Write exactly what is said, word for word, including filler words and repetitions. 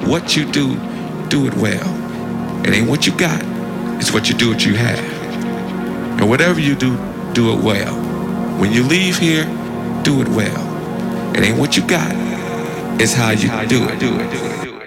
what you do, do it well. It ain't what you got, it's what you do, what you have. And whatever you do, do it well. When you leave here, do it well. It ain't what you got, it's how you do it. Do it. Do it. Do it.